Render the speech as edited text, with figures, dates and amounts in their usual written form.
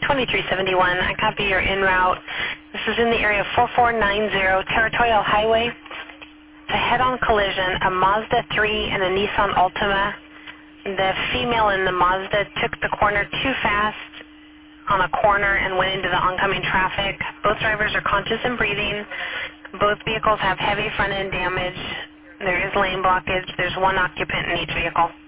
2371. I copy your en route. This is in the area of 4490 Territorial Highway. It's a head-on collision, a Mazda 3 and a Nissan Altima. The female in the Mazda took the corner too fast on a corner and went into the oncoming traffic. Both drivers are conscious and breathing. Both vehicles have heavy front-end damage. There is lane blockage. There's one occupant in each vehicle.